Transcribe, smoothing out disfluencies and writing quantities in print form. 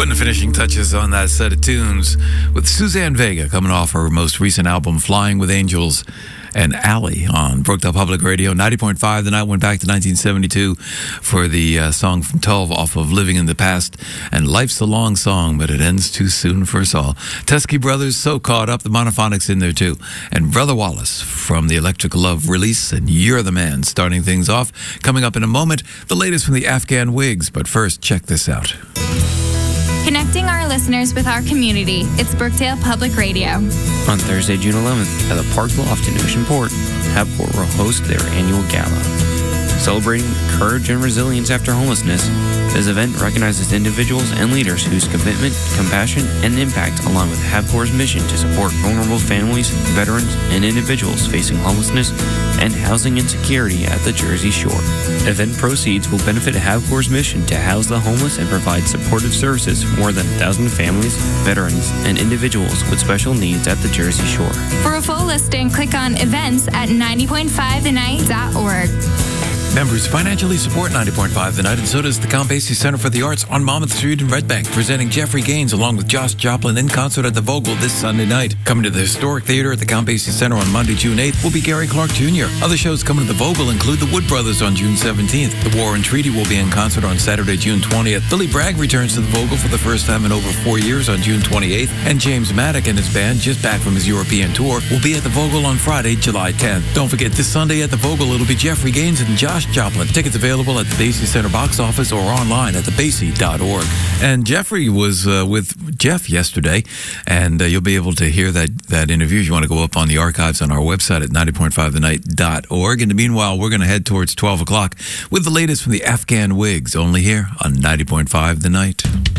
Putting the finishing touches on that set of tunes with Suzanne Vega coming off her most recent album, Flying with Angels, and Allie on Brookdale Public Radio. 90.5 the night went back to 1972 for the song from 12 off of Living in the Past. And Life's a Long Song, but it ends too soon for us all. Teskey Brothers, So Caught Up, the Monophonics in there too. And Brother Wallace from the Electric Love release, and You're the Man, starting things off. Coming up in a moment, the latest from the Afghan Wigs. But first, check this out. Connecting our listeners with our community, it's Brookdale Public Radio. On Thursday, June 11th, at the Park Loft in Oceanport, Habport will host their annual gala. Celebrating courage and resilience after homelessness, this event recognizes individuals and leaders whose commitment, compassion, and impact align with Habport's mission to support vulnerable families, veterans, and individuals facing homelessness and housing insecurity at the Jersey Shore. Event proceeds will benefit Habport's mission to house the homeless and provide supportive services for more than 1,000 families, veterans, and individuals with special needs at the Jersey Shore. For a full listing, click on events at 90.5thenight.org. Members financially support 90.5 The Night, and so does the Count Basie Center for the Arts on Monmouth Street in Red Bank, presenting Jeffrey Gaines along with Josh Joplin in concert at the Vogel this Sunday night. Coming to the Historic Theater at the Count Basie Center on Monday, June 8th will be Gary Clark Jr. Other shows coming to the Vogel include the Wood Brothers on June 17th. The War and Treaty will be in concert on Saturday, June 20th. Billy Bragg returns to the Vogel for the first time in over 4 years on June 28th, and James Maddock and his band, just back from his European tour, will be at the Vogel on Friday, July 10th. Don't forget, this Sunday at the Vogel, it'll be Jeffrey Gaines and Josh Joplin. Tickets available at the Basie Center box office or online at thebasie.org. And Jeffrey was with Jeff yesterday, and you'll be able to hear that interview if you want to go up on the archives on our website at 90.5thenight.org. And meanwhile, we're going to head towards 12 o'clock with the latest from the Afghan Wigs, only here on 90.5 The Night.